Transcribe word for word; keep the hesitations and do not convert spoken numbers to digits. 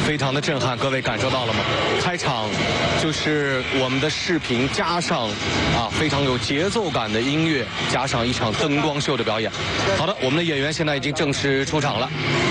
非常的震撼，各位感受到了吗？开场就是我们的视频加上啊非常有节奏感的音乐，加上一场灯光秀的表演。好的，我们的演员现在已经正式出场了。